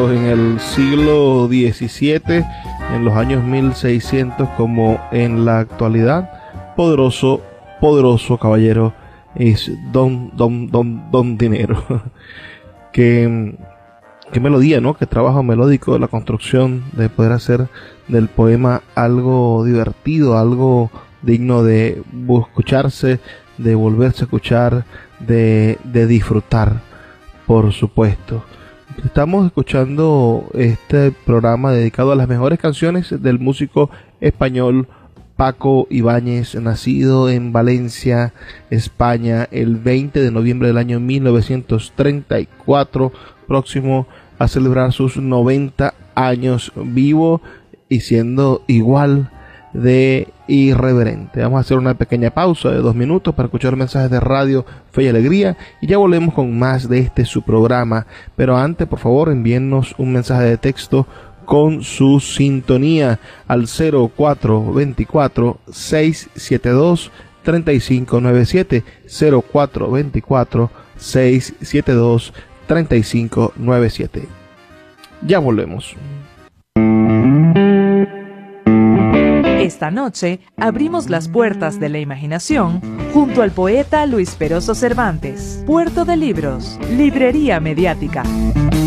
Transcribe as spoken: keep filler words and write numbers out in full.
tanto en el siglo diecisiete, en los años mil seiscientos, como en la actualidad. Poderoso, poderoso caballero es Don, Don, Don, Don Dinero. Qué, qué melodía, ¿no? Qué trabajo melódico de la construcción, de poder hacer del poema algo divertido, algo digno de escucharse, de volverse a escuchar, de, de disfrutar, por supuesto. Estamos escuchando este programa dedicado a las mejores canciones del músico español Paco Ibáñez, nacido en Valencia, España, el veinte de noviembre del año mil novecientos treinta y cuatro, próximo a celebrar sus noventa años vivo y siendo igual de irreverente. Vamos a hacer una pequeña pausa de dos minutos para escuchar mensajes de radio Fe y Alegría y ya volvemos con más de este su programa. Pero antes, por favor, envíennos un mensaje de texto con su sintonía al cero cuatro veinticuatro, seiscientos setenta y dos, treinta y cinco noventa y siete, cero cuatro veinticuatro, seiscientos setenta y dos, treinta y cinco noventa y siete. Ya volvemos. Esta noche abrimos las puertas de la imaginación junto al poeta Luis Peroso Cervantes. Puerto de Libros, Librería Mediática.